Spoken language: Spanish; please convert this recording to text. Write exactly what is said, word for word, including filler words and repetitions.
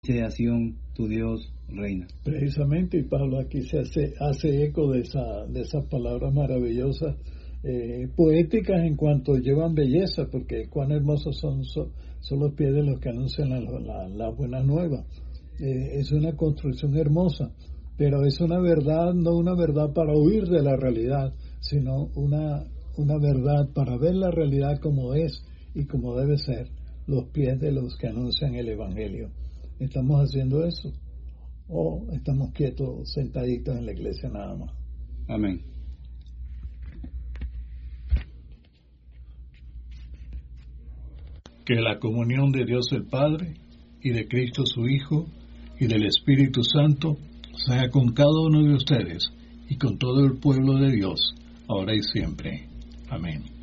Creación, tu Dios reina. Precisamente, y Pablo aquí se hace, hace eco de, esa, de esas palabras maravillosas, eh, poéticas en cuanto llevan belleza, porque cuán hermosos son, son, son los pies de los que anuncian la, la, la buena nueva. Eh, es una construcción hermosa, pero es una verdad, no una verdad para huir de la realidad, sino una, una verdad para ver la realidad como es y como debe ser, los pies de los que anuncian el Evangelio. ¿Estamos haciendo eso? ¿O estamos quietos, sentaditos en la iglesia nada más? Amén. Que la comunión de Dios el Padre y de Cristo su Hijo y del Espíritu Santo sea con cada uno de ustedes y con todo el pueblo de Dios, ahora y siempre. Amén.